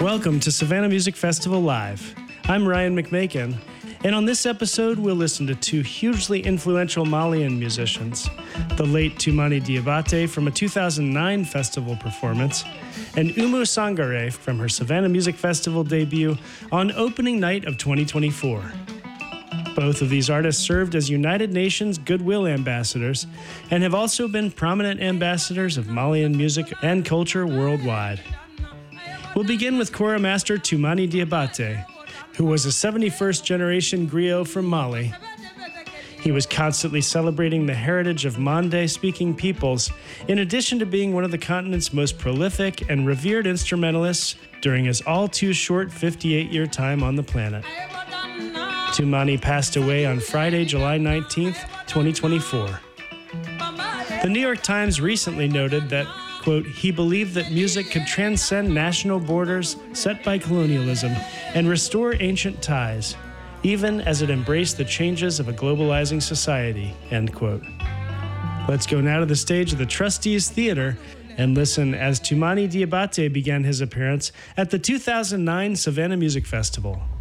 Welcome to Savannah Music Festival Live. I'm Ryan McMakin, and on this episode, we'll listen to two hugely influential Malian musicians, the late Toumani Diabaté from a 2009 festival performance, and Oumou Sangaré from her Savannah Music Festival debut on opening night of 2024. Both of these artists served as United Nations Goodwill Ambassadors and have also been prominent ambassadors of Malian music and culture worldwide. We'll begin with Kora master Toumani Diabaté, who was a 71st generation griot from Mali. He was constantly celebrating the heritage of Mande-speaking peoples, in addition to being one of the continent's most prolific and revered instrumentalists during his all-too-short 58-year time on the planet. Toumani passed away on Friday, July 19th, 2024. The New York Times recently noted that, quote, he believed that music could transcend national borders set by colonialism and restore ancient ties, even as it embraced the changes of a globalizing society, end quote. Let's go now to the stage of the Trustees Theater and listen as Toumani Diabaté began his appearance at the 2009 Savannah Music Festival.